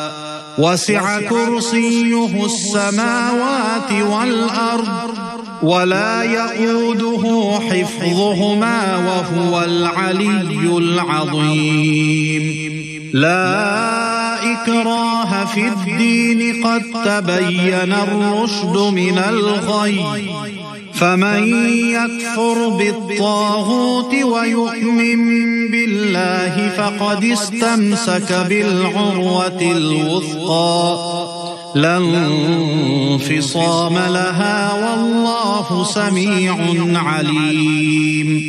वसिअ कुर्सियुहु अस्समावाति वल अर्द वला यऊदुहु हिफ्ज़ुहुमा वहुवल अलिय्युल अज़ीम। ला इक्राह फिद्दीन क़द तबय्यन अर्रुश्द मिनल गय फमन यकफुर बित्तागूत वयु'मिन बिल्लाहि फ़क़द इस्तमसक बिलउर्वतिल वुस्क़ा ला इंफ़िसाम लहा वल्लाहु समीउन अलीम।